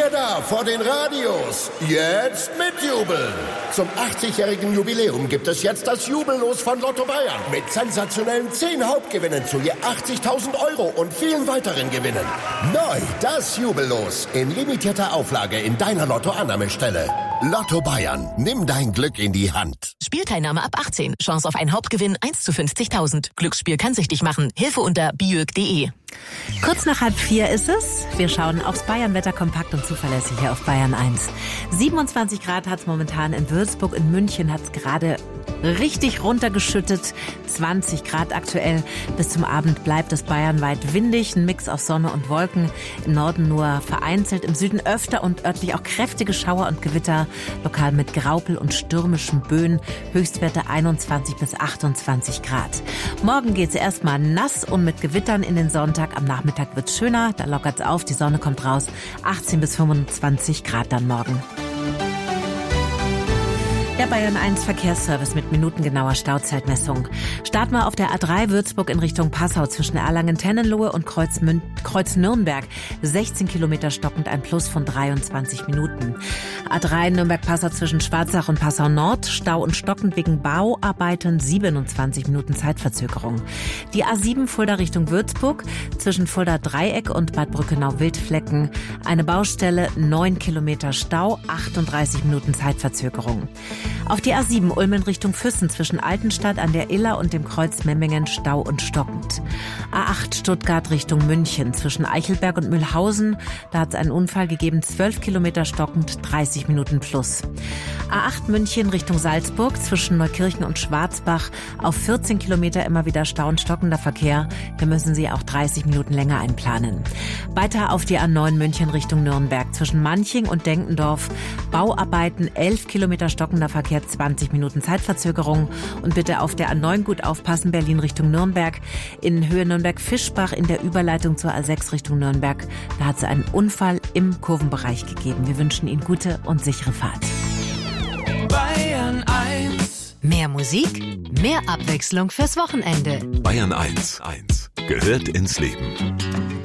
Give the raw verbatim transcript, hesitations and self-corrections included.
wieder da vor den Radios. Jetzt mitjubeln. Zum achtzigjährigen Jubiläum gibt es jetzt das Jubellos von Lotto Bayern. Mit sensationellen zehn Hauptgewinnen zu je achtzigtausend Euro und vielen weiteren Gewinnen. Neu das Jubellos in limitierter Auflage in deiner Lotto-Annahmestelle. Lotto Bayern. Nimm dein Glück in die Hand. Spielteilnahme ab achtzehn. Chance auf einen Hauptgewinn eins zu fünfzigtausend. Glücksspiel kann süchtig machen. Hilfe unter biög punkt de. Kurz nach halb vier ist es. Wir schauen aufs Bayern-Wetter kompakt und zuverlässig hier auf Bayern eins. siebenundzwanzig Grad hat es momentan in Würzburg. In München hat es gerade richtig runtergeschüttet. zwanzig Grad aktuell. Bis zum Abend bleibt es bayernweit windig. Ein Mix aus Sonne und Wolken. Im Norden nur vereinzelt. Im Süden öfter und örtlich auch kräftige Schauer und Gewitter. Lokal mit Graupel und stürmischen Böen. Höchstwerte einundzwanzig bis achtundzwanzig Grad. Morgen geht es erstmal nass und mit Gewittern in den Sonntag. Am Nachmittag wird's schöner. Da lockert's auf. Die Sonne kommt raus. achtzehn bis fünfundzwanzig Grad dann morgen. Der Bayern eins Verkehrsservice mit minutengenauer Stauzeitmessung. Starten wir auf der A drei Würzburg in Richtung Passau zwischen Erlangen-Tennenlohe und Kreuz, Mün- Kreuz Nürnberg. sechzehn Kilometer stockend, ein Plus von dreiundzwanzig Minuten. A drei Nürnberg-Passau zwischen Schwarzach und Passau Nord. Stau und stockend wegen Bauarbeiten, siebenundzwanzig Minuten Zeitverzögerung. Die A sieben Fulda Richtung Würzburg zwischen Fulda Dreieck und Bad Brückenau-Wildflecken. Eine Baustelle, neun Kilometer Stau, achtunddreißig Minuten Zeitverzögerung. Auf die A sieben Ulmen Richtung Füssen zwischen Altenstadt an der Iller und dem Kreuz Memmingen Stau und stockend. A acht Stuttgart Richtung München zwischen Eichelberg und Mühlhausen. Da hat es einen Unfall gegeben, zwölf Kilometer stockend, dreißig Minuten plus. A acht München Richtung Salzburg zwischen Neukirchen und Schwarzbach. Auf vierzehn Kilometer immer wieder Stau und stockender Verkehr. Hier müssen Sie auch dreißig Minuten länger einplanen. Weiter auf die A neun München Richtung Nürnberg zwischen Manching und Denkendorf. Bauarbeiten, elf Kilometer stockender Verkehr, zwanzig Minuten Zeitverzögerung. Und bitte auf der A neun gut aufpassen, Berlin Richtung Nürnberg. In Höhe Nürnberg-Fischbach in der Überleitung zur A sechs Richtung Nürnberg. Da hat es einen Unfall im Kurvenbereich gegeben. Wir wünschen Ihnen gute und sichere Fahrt. Bayern eins. Mehr Musik, mehr Abwechslung fürs Wochenende. Bayern eins. Gehört ins Leben.